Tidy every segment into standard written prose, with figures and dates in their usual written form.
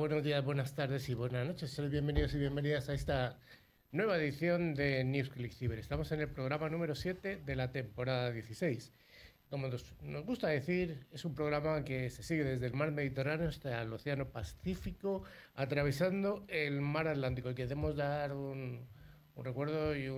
buenos días, buenas tardes y buenas noches. Sois bienvenidos y bienvenidas a esta nueva edición de NewsClick Cyber. Estamos en el programa número 7 de la temporada 16. Como nos gusta decir, es un programa que se sigue desde el mar Mediterráneo hasta el Océano Pacífico, atravesando el mar Atlántico. Y queremos dar un recuerdo y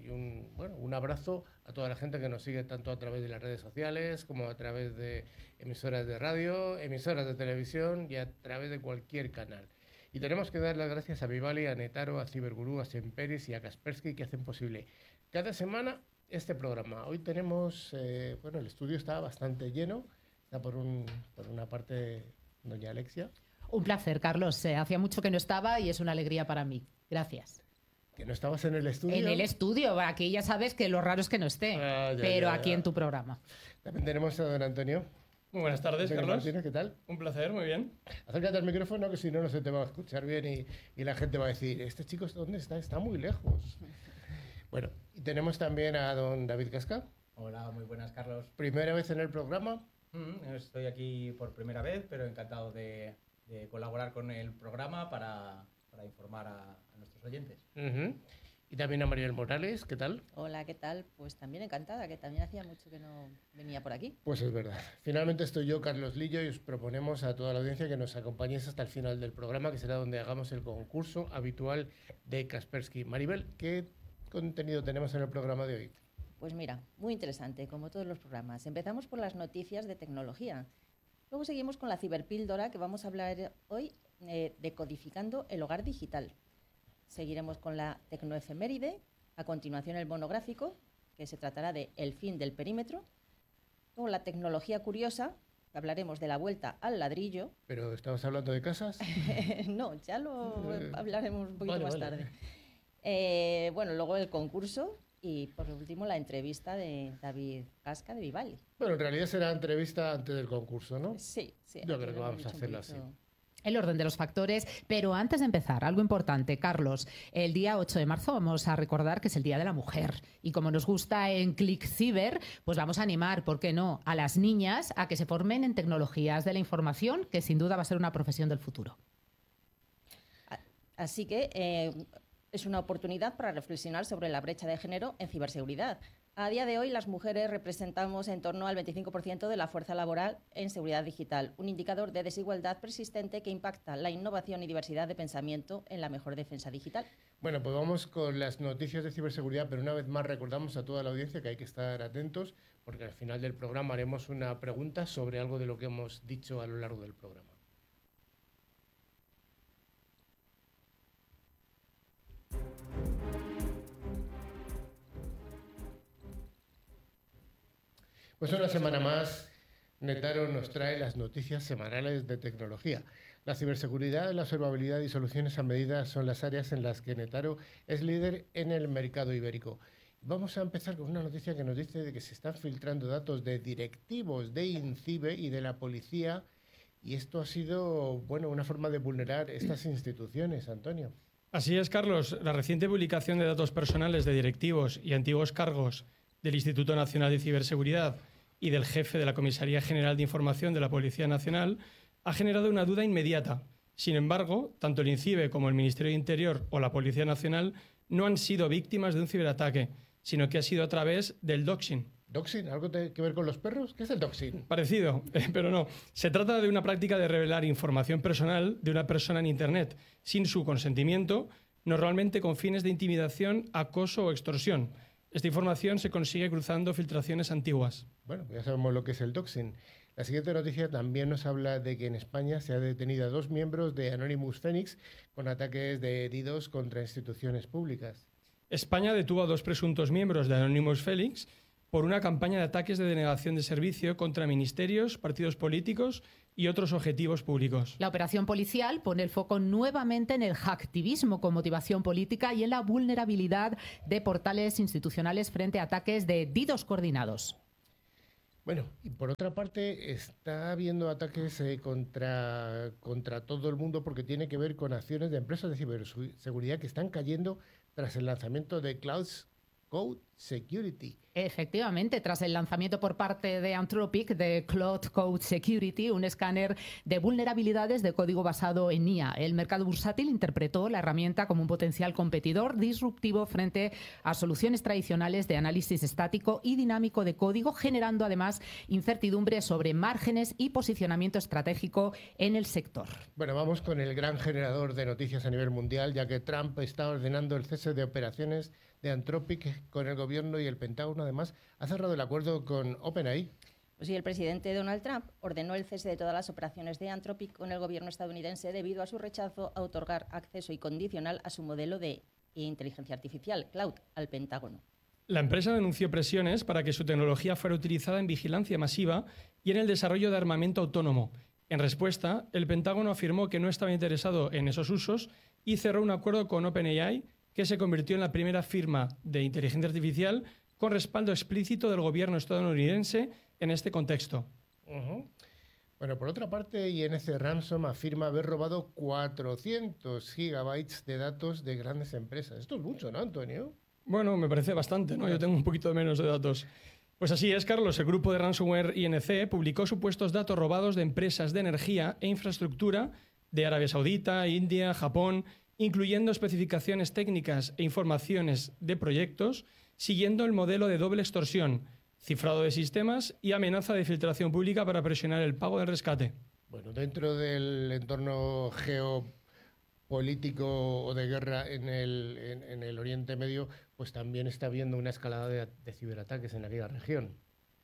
un abrazo a toda la gente que nos sigue tanto a través de las redes sociales como a través de emisoras de radio, emisoras de televisión y a través de cualquier canal. Y tenemos que dar las gracias a Vivali, a Netaro, a Cibergurú, a Semperis y a Kaspersky, que hacen posible cada semana este programa. Hoy tenemos, el estudio está bastante lleno. Está por una parte doña Alexia. Un placer, Carlos. Hacía mucho que no estaba y es una alegría para mí. Gracias. ¿Que no estabas en el estudio? En el estudio. Aquí ya sabes que lo raro es que no esté. Pero aquí en tu programa. También tenemos a don Antonio. Muy buenas tardes, Carlos. Martínez, ¿qué tal? Un placer, muy bien. Acércate al micrófono, que si no, no se te va a escuchar bien y la gente va a decir, ¿este chico dónde está? Está muy lejos. Bueno, y tenemos también a don David Casca. Hola, muy buenas, Carlos. ¿Primera vez en el programa? Estoy aquí por primera vez, pero encantado de colaborar con el programa para informar a nuestros oyentes. Y también a Mariel Morales, ¿qué tal? Hola, ¿qué tal? Pues también encantada, que también hacía mucho que no venía por aquí. Pues es verdad. Finalmente estoy yo, Carlos Lillo, y os proponemos a toda la audiencia que nos acompañéis hasta el final del programa, que será donde hagamos el concurso habitual de Kaspersky. Maribel, ¿qué contenido tenemos en el programa de hoy? Pues mira, muy interesante, como todos los programas. Empezamos por las noticias de tecnología. Luego seguimos con la ciberpíldora, que vamos a hablar hoy de codificando el hogar digital. Seguiremos con la tecnoefeméride, a continuación el monográfico, que se tratará de el fin del perímetro. Luego la tecnología curiosa, que hablaremos de la vuelta al ladrillo. ¿Pero estabas hablando de casas? No, ya lo hablaremos un poquito más tarde. Luego el concurso y por último la entrevista de David Casca de Vivali. Bueno, en realidad será entrevista antes del concurso, ¿no? Sí. Yo creo que vamos a hacerlo así. El orden de los factores, pero antes de empezar, algo importante, Carlos, el día 8 de marzo vamos a recordar que es el Día de la Mujer y como nos gusta en Click Cyber, pues vamos a animar, ¿por qué no?, a las niñas a que se formen en tecnologías de la información, que sin duda va a ser una profesión del futuro. Así que es una oportunidad para reflexionar sobre la brecha de género en ciberseguridad. A día de hoy, las mujeres representamos en torno al 25% de la fuerza laboral en seguridad digital, un indicador de desigualdad persistente que impacta la innovación y diversidad de pensamiento en la mejor defensa digital. Bueno, pues vamos con las noticias de ciberseguridad, pero una vez más recordamos a toda la audiencia que hay que estar atentos, porque al final del programa haremos una pregunta sobre algo de lo que hemos dicho a lo largo del programa. Pues una semana más, Netaro nos trae las noticias semanales de tecnología. La ciberseguridad, la observabilidad y soluciones a medida son las áreas en las que Netaro es líder en el mercado ibérico. Vamos a empezar con una noticia que nos dice de que se están filtrando datos de directivos de INCIBE y de la policía, y esto ha sido, una forma de vulnerar estas instituciones, Antonio. Así es, Carlos. La reciente publicación de datos personales de directivos y antiguos cargos del Instituto Nacional de Ciberseguridad y del jefe de la Comisaría General de Información de la Policía Nacional ha generado una duda inmediata. Sin embargo, tanto el INCIBE como el Ministerio de Interior o la Policía Nacional no han sido víctimas de un ciberataque, sino que ha sido a través del doxing. ¿Doxing? ¿Algo que ver con los perros? ¿Qué es el doxing? Parecido, pero no. Se trata de una práctica de revelar información personal de una persona en Internet sin su consentimiento, normalmente con fines de intimidación, acoso o extorsión. Esta información se consigue cruzando filtraciones antiguas. Bueno, pues ya sabemos lo que es el doxing. La siguiente noticia también nos habla de que en España se ha detenido a 2 miembros de Anonymous Phoenix con ataques de DDoS contra instituciones públicas. España detuvo a 2 presuntos miembros de Anonymous Phoenix por una campaña de ataques de denegación de servicio contra ministerios, partidos políticos y otros objetivos públicos. La operación policial pone el foco nuevamente en el hacktivismo con motivación política y en la vulnerabilidad de portales institucionales frente a ataques de DDoS coordinados. Bueno, y por otra parte está habiendo ataques contra todo el mundo porque tiene que ver con acciones de empresas de ciberseguridad que están cayendo tras el lanzamiento de Cloud Code Security. Efectivamente, tras el lanzamiento por parte de Anthropic de Cloud Code Security, un escáner de vulnerabilidades de código basado en IA, el mercado bursátil interpretó la herramienta como un potencial competidor disruptivo frente a soluciones tradicionales de análisis estático y dinámico de código, generando además incertidumbre sobre márgenes y posicionamiento estratégico en el sector. Bueno, vamos con el gran generador de noticias a nivel mundial, ya que Trump está ordenando el cese de operaciones de Anthropic con el gobierno y el Pentágono. Además, ha cerrado el acuerdo con OpenAI. Pues sí, el presidente Donald Trump ordenó el cese de todas las operaciones de Anthropic con el gobierno estadounidense debido a su rechazo a otorgar acceso incondicional a su modelo de inteligencia artificial, Cloud, al Pentágono. La empresa denunció presiones para que su tecnología fuera utilizada en vigilancia masiva y en el desarrollo de armamento autónomo. En respuesta, el Pentágono afirmó que no estaba interesado en esos usos y cerró un acuerdo con OpenAI, que se convirtió en la primera firma de inteligencia artificial con respaldo explícito del gobierno estadounidense en este contexto. Bueno, por otra parte, INC Ransom afirma haber robado 400 gigabytes de datos de grandes empresas. Esto es mucho, ¿no, Antonio? Bueno, me parece bastante, ¿no? Yo tengo un poquito menos de datos. Pues así es, Carlos. El grupo de ransomware INC publicó supuestos datos robados de empresas de energía e infraestructura de Arabia Saudita, India, Japón, incluyendo especificaciones técnicas e informaciones de proyectos, siguiendo el modelo de doble extorsión, cifrado de sistemas y amenaza de filtración pública para presionar el pago del rescate. Bueno, dentro del entorno geopolítico o de guerra en el Oriente Medio, pues también está habiendo una escalada de ciberataques en aquella región.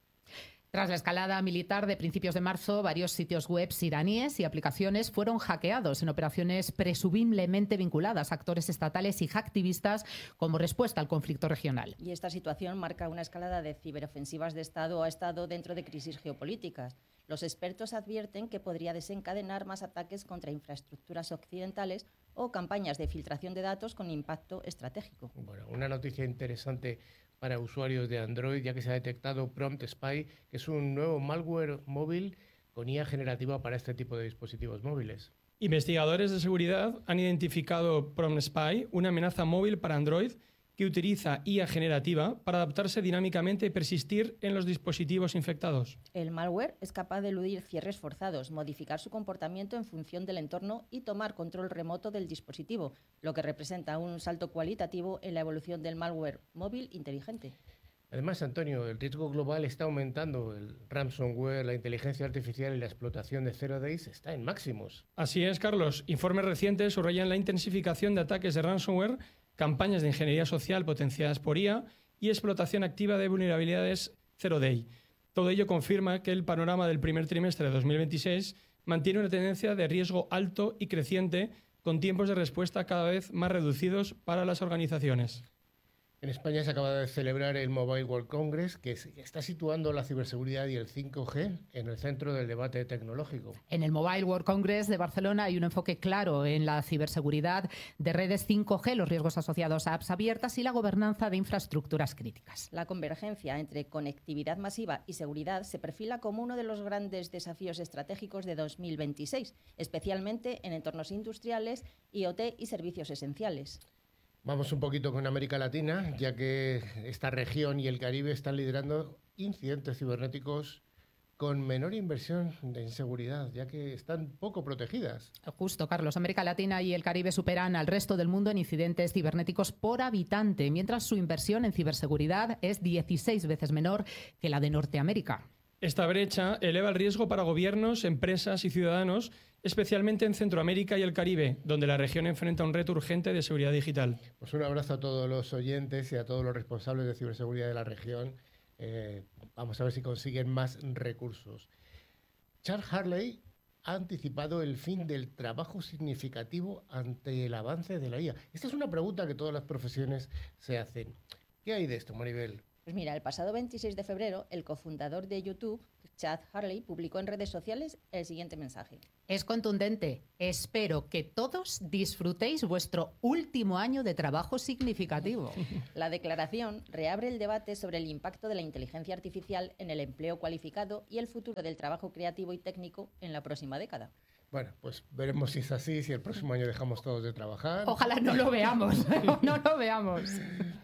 Tras la escalada militar de principios de marzo, varios sitios web iraníes y aplicaciones fueron hackeados en operaciones presumiblemente vinculadas a actores estatales y hacktivistas como respuesta al conflicto regional. Y esta situación marca una escalada de ciberofensivas de Estado a Estado dentro de crisis geopolíticas. Los expertos advierten que podría desencadenar más ataques contra infraestructuras occidentales o campañas de filtración de datos con impacto estratégico. Bueno, una noticia interesante para usuarios de Android, ya que se ha detectado Prompt Spy, que es un nuevo malware móvil con IA generativa para este tipo de dispositivos móviles. Investigadores de seguridad han identificado Prompt Spy, una amenaza móvil para Android que utiliza IA generativa para adaptarse dinámicamente y persistir en los dispositivos infectados. El malware es capaz de eludir cierres forzados, modificar su comportamiento en función del entorno y tomar control remoto del dispositivo, lo que representa un salto cualitativo en la evolución del malware móvil inteligente. Además, Antonio, el riesgo global está aumentando. El ransomware, la inteligencia artificial y la explotación de Zero Days está en máximos. Así es, Carlos. Informes recientes subrayan la intensificación de ataques de ransomware, campañas de ingeniería social potenciadas por IA y explotación activa de vulnerabilidades Zero Day. Todo ello confirma que el panorama del primer trimestre de 2026 mantiene una tendencia de riesgo alto y creciente, con tiempos de respuesta cada vez más reducidos para las organizaciones. En España se acaba de celebrar el Mobile World Congress, que está situando la ciberseguridad y el 5G en el centro del debate tecnológico. En el Mobile World Congress de Barcelona hay un enfoque claro en la ciberseguridad de redes 5G, los riesgos asociados a apps abiertas y la gobernanza de infraestructuras críticas. La convergencia entre conectividad masiva y seguridad se perfila como uno de los grandes desafíos estratégicos de 2026, especialmente en entornos industriales, IoT y servicios esenciales. Vamos un poquito con América Latina, ya que esta región y el Caribe están liderando incidentes cibernéticos con menor inversión en seguridad, ya que están poco protegidas. Justo, Carlos. América Latina y el Caribe superan al resto del mundo en incidentes cibernéticos por habitante, mientras su inversión en ciberseguridad es 16 veces menor que la de Norteamérica. Esta brecha eleva el riesgo para gobiernos, empresas y ciudadanos, especialmente en Centroamérica y el Caribe, donde la región enfrenta un reto urgente de seguridad digital. Pues un abrazo a todos los oyentes y a todos los responsables de ciberseguridad de la región. Vamos a ver si consiguen más recursos. Charles Harley ha anticipado el fin del trabajo significativo ante el avance de la IA. Esta es una pregunta que todas las profesiones se hacen. ¿Qué hay de esto, Maribel? Pues mira, el pasado 26 de febrero, el cofundador de YouTube, Chad Hurley, publicó en redes sociales el siguiente mensaje. Es contundente. Espero que todos disfrutéis vuestro último año de trabajo significativo. La declaración reabre el debate sobre el impacto de la inteligencia artificial en el empleo cualificado y el futuro del trabajo creativo y técnico en la próxima década. Bueno, pues veremos si es así, si el próximo año dejamos todos de trabajar. Ojalá no lo veamos, no lo veamos.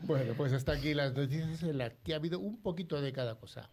Bueno, pues hasta aquí las noticias en las que ha habido un poquito de cada cosa.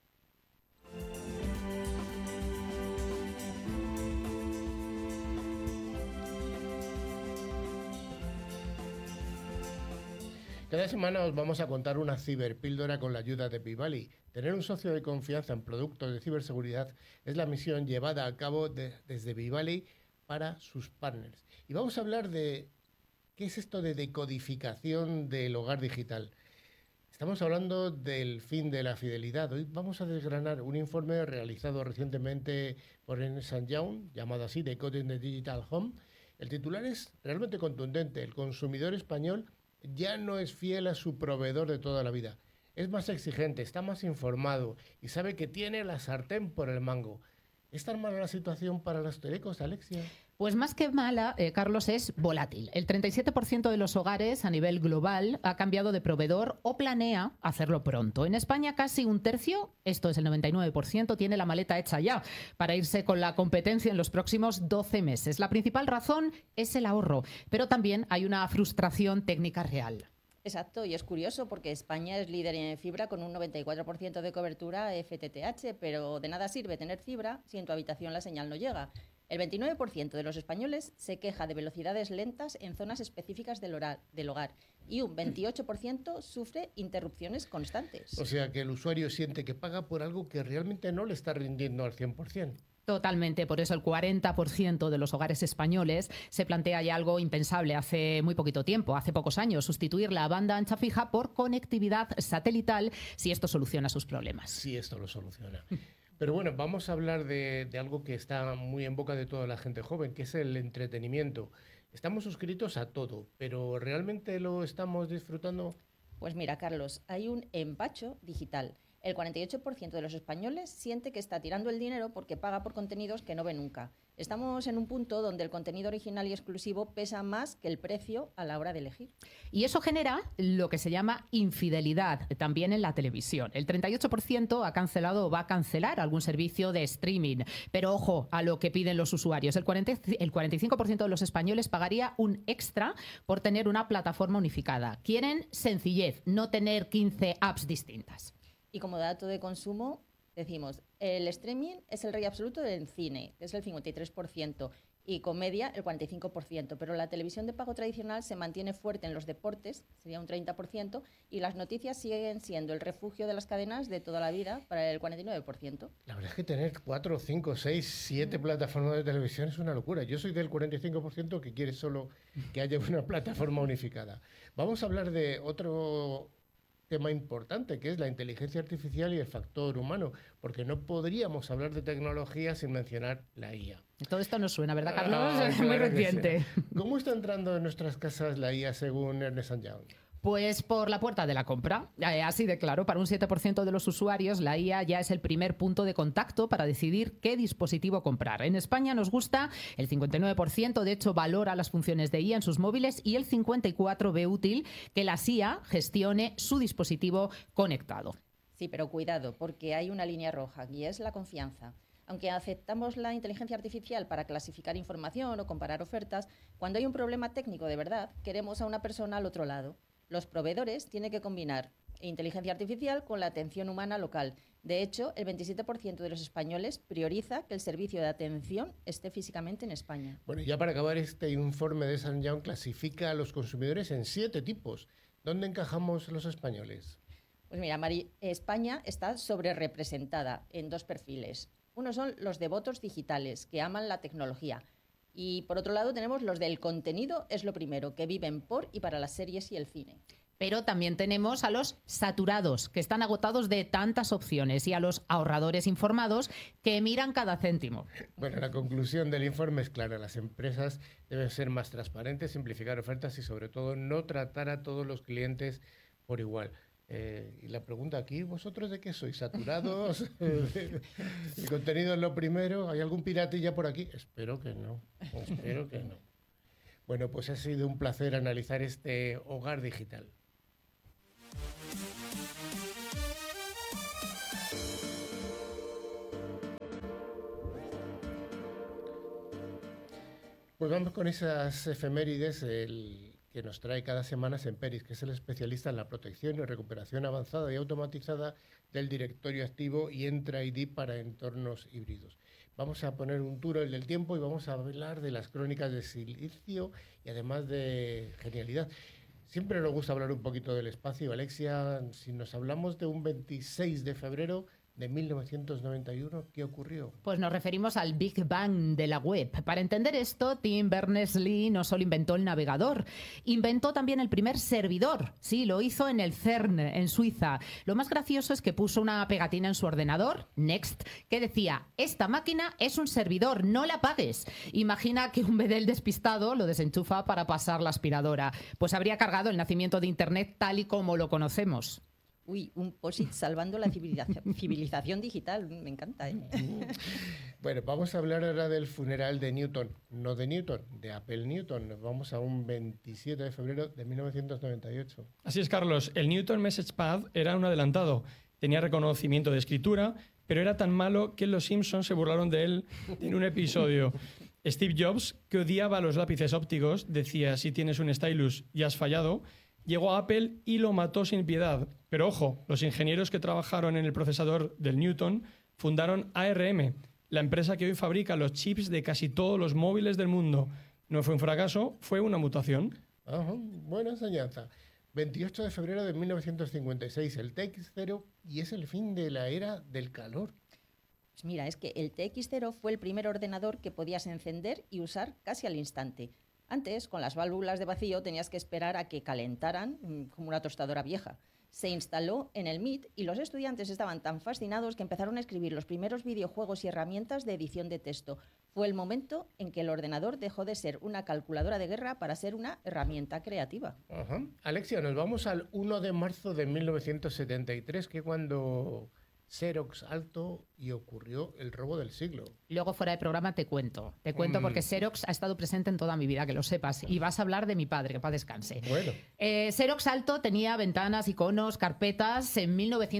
Cada semana os vamos a contar una ciberpíldora con la ayuda de Vivali. Tener un socio de confianza en productos de ciberseguridad es la misión llevada a cabo desde Vivali para sus partners. Y vamos a hablar de qué es esto de decodificación del hogar digital. Estamos hablando del fin de la fidelidad. Hoy vamos a desgranar un informe realizado recientemente por Ernst & Young, llamado así Decoding the Digital Home. El titular es realmente contundente. El consumidor español ya no es fiel a su proveedor de toda la vida. Es más exigente, está más informado y sabe que tiene la sartén por el mango. ¿Es tan mala la situación para los telecos, Alexia? Pues más que mala, Carlos, es volátil. El 37% de los hogares a nivel global ha cambiado de proveedor o planea hacerlo pronto. En España casi un tercio, esto es el 99%, tiene la maleta hecha ya para irse con la competencia en los próximos 12 meses. La principal razón es el ahorro, pero también hay una frustración técnica real. Exacto, y es curioso porque España es líder en fibra con un 94% de cobertura FTTH, pero de nada sirve tener fibra si en tu habitación la señal no llega. El 29% de los españoles se queja de velocidades lentas en zonas específicas del hogar y un 28% sufre interrupciones constantes. O sea que el usuario siente que paga por algo que realmente no le está rindiendo al 100%. Totalmente, por eso el 40% de los hogares españoles se plantea ya algo impensable hace muy poquito tiempo, hace pocos años, sustituir la banda ancha fija por conectividad satelital si esto soluciona sus problemas. Sí, esto lo soluciona. Pero bueno, vamos a hablar de algo que está muy en boca de toda la gente joven, que es el entretenimiento. Estamos suscritos a todo, pero ¿realmente lo estamos disfrutando? Pues mira, Carlos, hay un empacho digital. El 48% de los españoles siente que está tirando el dinero porque paga por contenidos que no ve nunca. Estamos en un punto donde el contenido original y exclusivo pesa más que el precio a la hora de elegir. Y eso genera lo que se llama infidelidad, también en la televisión. El 38% ha cancelado o va a cancelar algún servicio de streaming. Pero ojo a lo que piden los usuarios. El 45% de los españoles pagaría un extra por tener una plataforma unificada. Quieren sencillez, no tener 15 apps distintas. Y como dato de consumo, decimos, el streaming es el rey absoluto del cine, que es el 53%, y comedia el 45%, pero la televisión de pago tradicional se mantiene fuerte en los deportes, sería un 30%, y las noticias siguen siendo el refugio de las cadenas de toda la vida para el 49%. La verdad es que tener 4, 5, 6, 7 plataformas de televisión es una locura. Yo soy del 45% que quiere solo que haya una plataforma unificada. Vamos a hablar de otro tema importante, que es la inteligencia artificial y el factor humano, porque no podríamos hablar de tecnología sin mencionar la IA. Todo esto nos suena, ¿verdad, Carlos? Es Claro muy que reciente. sí. ¿Cómo está entrando en nuestras casas la IA según Ernst & Young? Pues por la puerta de la compra. Así de claro, para un 7% de los usuarios, la IA ya es el primer punto de contacto para decidir qué dispositivo comprar. En España nos gusta, el 59% de hecho valora las funciones de IA en sus móviles y el 54% ve útil que la IA gestione su dispositivo conectado. Sí, pero cuidado, porque hay una línea roja y es la confianza. Aunque aceptamos la inteligencia artificial para clasificar información o comparar ofertas, cuando hay un problema técnico de verdad, queremos a una persona al otro lado. Los proveedores tienen que combinar inteligencia artificial con la atención humana local. De hecho, el 27% de los españoles prioriza que el servicio de atención esté físicamente en España. Bueno, ya para acabar, este informe de Ernst & Young clasifica a los consumidores en 7 tipos. ¿Dónde encajamos los españoles? Pues mira, Mari, España está sobrerepresentada en 2 perfiles. Uno son los devotos digitales, que aman la tecnología. Y por otro lado tenemos los del contenido es lo primero, que viven por y para las series y el cine. Pero también tenemos a los saturados, que están agotados de tantas opciones, y a los ahorradores informados, que miran cada céntimo. Bueno, la conclusión del informe es clara. Las empresas deben ser más transparentes, simplificar ofertas y, sobre todo, no tratar a todos los clientes por igual. Y la pregunta aquí, ¿vosotros de qué sois? ¿Saturados? ¿El contenido es lo primero? ¿Hay algún piratilla por aquí? Espero que no. Espero que no. Bueno, pues ha sido un placer analizar este hogar digital. Pues vamos con esas efemérides. El que nos trae cada semana Semperis, que es el especialista en la protección y recuperación avanzada y automatizada del directorio activo y Entra ID para entornos híbridos. Vamos a poner un túnel del tiempo y vamos a hablar de las crónicas de silicio y además de genialidad. Siempre nos gusta hablar un poquito del espacio. Alexia, si nos hablamos de un 26 de febrero de 1991, ¿qué ocurrió? Pues nos referimos al Big Bang de la web. Para entender esto, Tim Berners-Lee no solo inventó el navegador, inventó también el primer servidor. Sí, lo hizo en el CERN, en Suiza. Lo más gracioso es que puso una pegatina en su ordenador, Next, que decía: esta máquina es un servidor, no la apagues. Imagina que un bedel despistado lo desenchufa para pasar la aspiradora. Pues habría cargado el nacimiento de Internet tal y como lo conocemos. Uy, un POSIT salvando la civilización digital. Me encanta, ¿eh? Bueno, vamos a hablar ahora del funeral de Newton. No de Newton, de Apple Newton. Nos vamos a un 27 de febrero de 1998. Así es, Carlos. El Newton Message Pad era un adelantado. Tenía reconocimiento de escritura, pero era tan malo que los Simpsons se burlaron de él en un episodio. Steve Jobs, que odiaba los lápices ópticos, decía: si tienes un stylus ya has fallado. Llegó a Apple y lo mató sin piedad. Pero ojo, los ingenieros que trabajaron en el procesador del Newton fundaron ARM, la empresa que hoy fabrica los chips de casi todos los móviles del mundo. No fue un fracaso, fue una mutación. Ajá, buena enseñanza. 28 de febrero de 1956, el TX0, y es el fin de la era del calor. Pues mira, es que el TX0 fue el primer ordenador que podías encender y usar casi al instante. Antes, con las válvulas de vacío, tenías que esperar a que calentaran como una tostadora vieja. Se instaló en el MIT y los estudiantes estaban tan fascinados que empezaron a escribir los primeros videojuegos y herramientas de edición de texto. Fue el momento en que el ordenador dejó de ser una calculadora de guerra para ser una herramienta creativa. Ajá. Alexia, nos vamos al 1 de marzo de 1973, que cuando Xerox alto y ocurrió el robo del siglo. Luego, fuera de programa, te cuento porque Xerox ha estado presente en toda mi vida, que lo sepas, y vas a hablar de mi padre, que paz descanse. Bueno. Xerox Alto tenía ventanas, iconos, carpetas en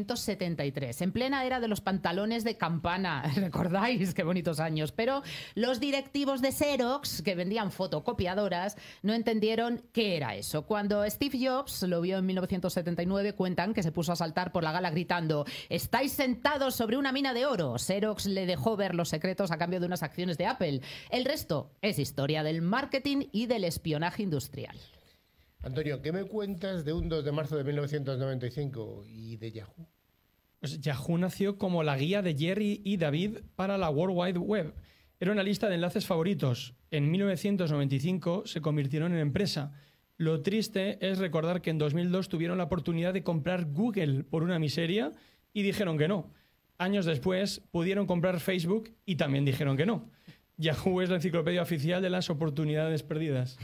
1973, en plena era de los pantalones de campana. ¿Recordáis? Qué bonitos años. Pero los directivos de Xerox, que vendían fotocopiadoras, no entendieron qué era eso. Cuando Steve Jobs lo vio en 1979, cuentan que se puso a saltar por la gala gritando: «¡Estáis sentados sobre una mina de oro!». Xerox le dejó ver los secretos a cambio de unas acciones de Apple. El resto es historia del marketing y del espionaje industrial. Antonio, ¿qué me cuentas de un 2 de marzo de 1995 y de Yahoo? Pues Yahoo nació como la guía de Jerry y David para la World Wide Web. Era una lista de enlaces favoritos. En 1995 se convirtieron en empresa. Lo triste es recordar que en 2002 tuvieron la oportunidad de comprar Google por una miseria y dijeron que no. Años después pudieron comprar Facebook y también dijeron que no. Yahoo es la enciclopedia oficial de las oportunidades perdidas.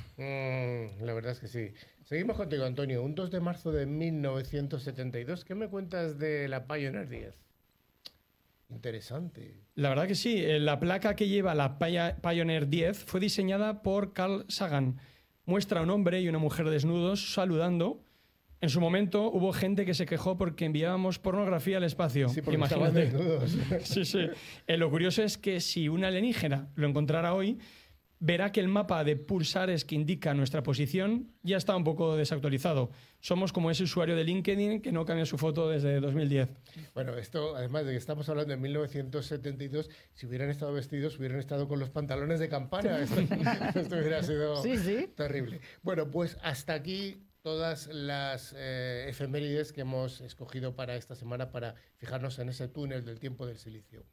La verdad es que sí. Seguimos contigo, Antonio. Un 2 de marzo de 1972. ¿Qué me cuentas de la Pioneer 10? Interesante. La verdad que sí. La placa que lleva la Pioneer 10 fue diseñada por Carl Sagan. Muestra a un hombre y una mujer desnudos saludando. En su momento hubo gente que se quejó porque enviábamos pornografía al espacio. Sí, porque imagínate. estaban desnudos. Sí, sí. Lo curioso es que si un alienígena lo encontrara hoy, verá que el mapa de pulsares que indica nuestra posición ya está un poco desactualizado. Somos como ese usuario de LinkedIn que no cambia su foto desde 2010. Bueno, esto, además de que estamos hablando de 1972, si hubieran estado vestidos, hubieran estado con los pantalones de campana. Esto hubiera sido terrible. Bueno, pues hasta aquí todas las efemérides que hemos escogido para esta semana para fijarnos en ese túnel del tiempo del silicio.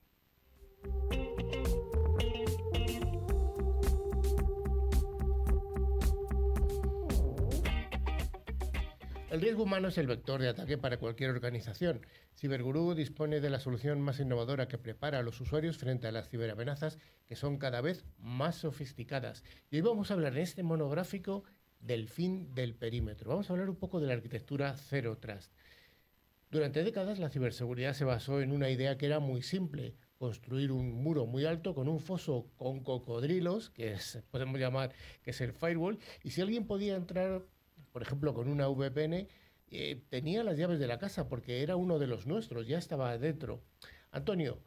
El riesgo humano es el vector de ataque para cualquier organización. CyberGurú dispone de la solución más innovadora que prepara a los usuarios frente a las ciberamenazas, que son cada vez más sofisticadas. Y hoy vamos a hablar en este monográfico del fin del perímetro. Vamos a hablar un poco de la arquitectura Zero Trust. Durante décadas la ciberseguridad se basó en una idea que era muy simple: construir un muro muy alto con un foso con cocodrilos, podemos llamar que es el firewall, y si alguien podía entrar, por ejemplo, con una VPN, tenía las llaves de la casa porque era uno de los nuestros, ya estaba adentro. Antonio,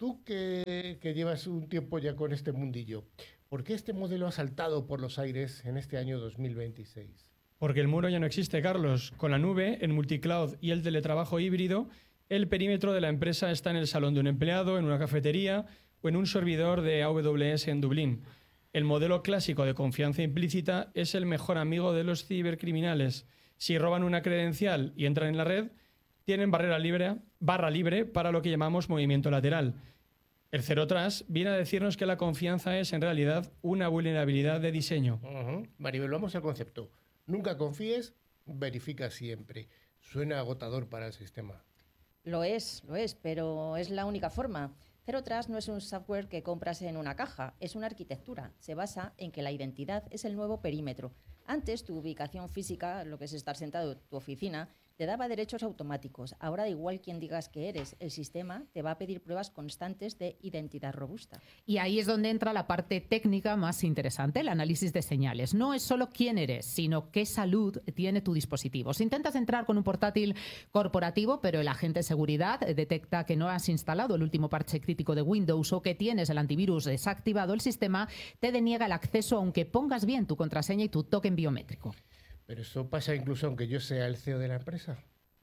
tú que llevas un tiempo ya con este mundillo, ¿por qué este modelo ha saltado por los aires en este año 2026? Porque el muro ya no existe, Carlos. Con la nube, el multicloud y el teletrabajo híbrido, el perímetro de la empresa está en el salón de un empleado, en una cafetería o en un servidor de AWS en Dublín. El modelo clásico de confianza implícita es el mejor amigo de los cibercriminales. Si roban una credencial y entran en la red, tienen barra libre para lo que llamamos movimiento lateral. El Zero Trust viene a decirnos que la confianza es en realidad una vulnerabilidad de diseño. Maribel, vamos al concepto. Nunca confíes, verifica siempre. Suena agotador para el sistema. Lo es, pero es la única forma. Zero Trust no es un software que compras en una caja, es una arquitectura. Se basa en que la identidad es el nuevo perímetro. Antes, tu ubicación física, lo que es estar sentado en tu oficina, te daba derechos automáticos. Ahora da igual quién digas que eres. El sistema te va a pedir pruebas constantes de identidad robusta. Y ahí es donde entra la parte técnica más interesante, el análisis de señales. No es solo quién eres, sino qué salud tiene tu dispositivo. Si intentas entrar con un portátil corporativo, pero el agente de seguridad detecta que no has instalado el último parche crítico de Windows o que tienes el antivirus desactivado, el sistema te deniega el acceso aunque pongas bien tu contraseña y tu token biométrico. Pero eso pasa incluso aunque yo sea el CEO de la empresa.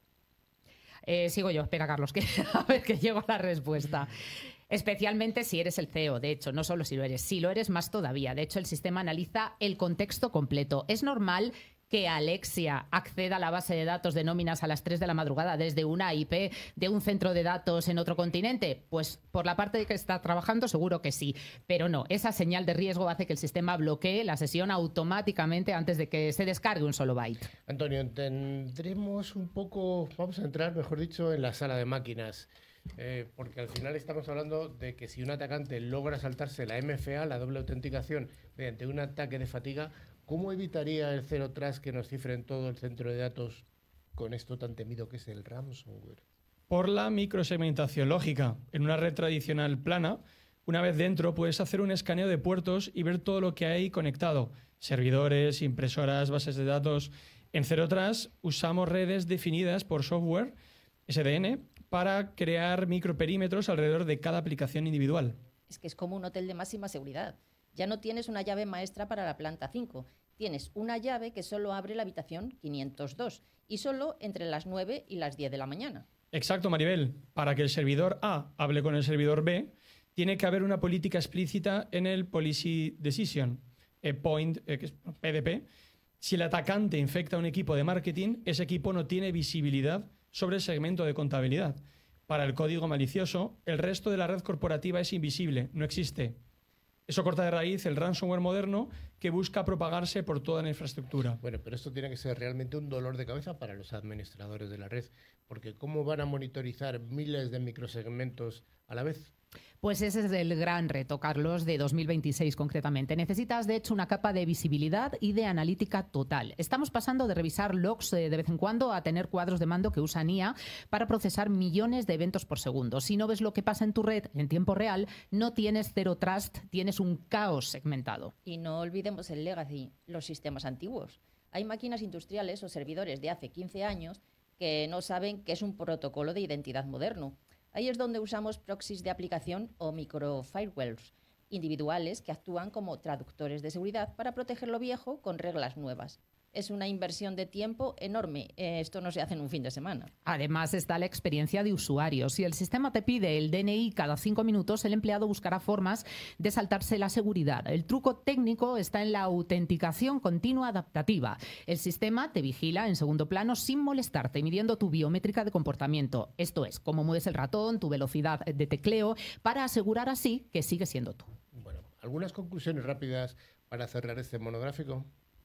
Sigo yo, espera Carlos, que a ver que llego a la respuesta. Especialmente si eres el CEO, de hecho, no solo si lo eres. Si lo eres, más todavía. De hecho, el sistema analiza el contexto completo. Es normal que Alexia acceda a la base de datos de nóminas a las 3 de la madrugada desde una IP de un centro de datos en otro continente? Pues por la parte de que está trabajando seguro que sí, pero no, esa señal de riesgo hace que el sistema bloquee la sesión automáticamente antes de que se descargue un solo byte. Antonio, tendremos un poco, vamos a entrar, mejor dicho, en la sala de máquinas. Porque al final estamos hablando de que si un atacante logra saltarse la MFA, la doble autenticación, mediante un ataque de fatiga, ¿cómo evitaría el Zero Trust que nos cifre en todo el centro de datos con esto tan temido que es el ransomware? Por la microsegmentación lógica. En una red tradicional plana, una vez dentro puedes hacer un escaneo de puertos y ver todo lo que hay conectado. Servidores, impresoras, bases de datos. En Zero Trust usamos redes definidas por software, SDN, para crear microperímetros alrededor de cada aplicación individual. Es que es como un hotel de máxima seguridad. Ya no tienes una llave maestra para la planta 5. Tienes una llave que solo abre la habitación 502 y solo entre las 9 y las 10 de la mañana. Exacto, Maribel. Para que el servidor A hable con el servidor B, tiene que haber una política explícita en el Policy Decision Point, que es PDP. Si el atacante infecta a un equipo de marketing, ese equipo no tiene visibilidad sobre el segmento de contabilidad. Para el código malicioso, el resto de la red corporativa es invisible, no existe. Eso corta de raíz el ransomware moderno que busca propagarse por toda la infraestructura. Bueno, pero esto tiene que ser realmente un dolor de cabeza para los administradores de la red, porque ¿cómo van a monitorizar miles de microsegmentos a la vez? Pues ese es el gran reto, Carlos, de 2026 concretamente. Necesitas, de hecho, una capa de visibilidad y de analítica total. Estamos pasando de revisar logs de vez en cuando a tener cuadros de mando que usan IA para procesar millones de eventos por segundo. Si no ves lo que pasa en tu red en tiempo real, no tienes Zero Trust, tienes un caos segmentado. Y no olvidemos el legacy, los sistemas antiguos. Hay máquinas industriales o servidores de hace 15 años que no saben qué es un protocolo de identidad moderno. Ahí es donde usamos proxies de aplicación o microfirewalls individuales que actúan como traductores de seguridad para proteger lo viejo con reglas nuevas. Es una inversión de tiempo enorme. Esto no se hace en un fin de semana. Además está la experiencia de usuario. Si el sistema te pide el DNI cada 5 minutos, el empleado buscará formas de saltarse la seguridad. El truco técnico está en la autenticación continua adaptativa. El sistema te vigila en segundo plano sin molestarte, midiendo tu biométrica de comportamiento. Esto es, cómo mueves el ratón, tu velocidad de tecleo, para asegurar así que sigues siendo tú. Bueno, algunas conclusiones rápidas para cerrar este monográfico.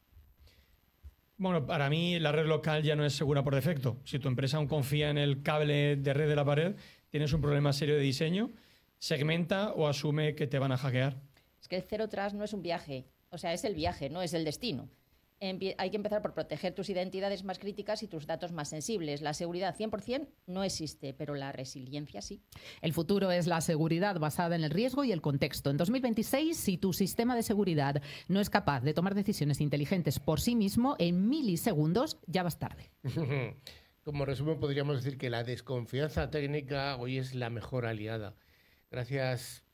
Bueno, para mí la red local ya no es segura por defecto. Si tu empresa aún confía en el cable de red de la pared, tienes un problema serio de diseño, segmenta o asume que te van a hackear. Es que el Zero Trust no es un viaje, o sea, es el viaje, no es el destino. Hay que empezar por proteger tus identidades más críticas y tus datos más sensibles. La seguridad 100% no existe, pero la resiliencia sí. El futuro es la seguridad basada en el riesgo y el contexto. En 2026, si tu sistema de seguridad no es capaz de tomar decisiones inteligentes por sí mismo, en milisegundos ya vas tarde. Como resumen, podríamos decir que la desconfianza técnica hoy es la mejor aliada. Gracias